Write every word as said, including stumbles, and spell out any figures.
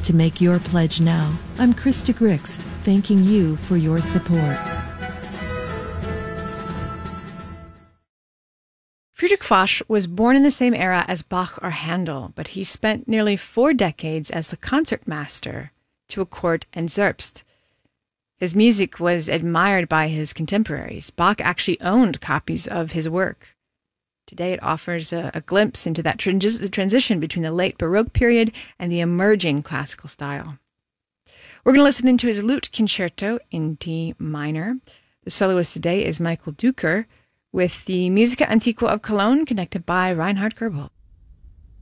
To make your pledge now, I'm Krista Grix, thanking you for your support. Friedrich Foch was born in the same era as Bach or Handel, but he spent nearly four decades as the concertmaster to a court in Zerbst. His music was admired by his contemporaries. Bach actually owned copies of his work. Today it offers a, a glimpse into that trans- the transition between the late Baroque period and the emerging classical style. We're going to listen into his lute concerto in D minor. The soloist today is Michael Duker, with the Musica Antiqua of Cologne, conducted by Reinhard Goebel.